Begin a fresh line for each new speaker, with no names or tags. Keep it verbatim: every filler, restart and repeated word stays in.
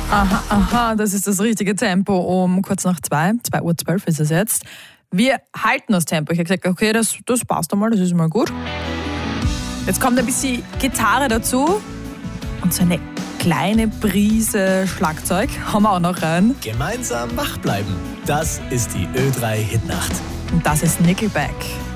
Aha, aha, das ist das richtige Tempo um kurz nach zwei. zwei Uhr zwölf ist es jetzt. Wir halten das Tempo. Ich habe gesagt, okay, das, das passt einmal, das ist mal gut. Jetzt kommt ein bisschen Gitarre dazu und so eine kleine Prise Schlagzeug haben wir auch noch rein.
Gemeinsam wach bleiben. Das ist die Ö drei Hitnacht.
Und das ist Nickelback.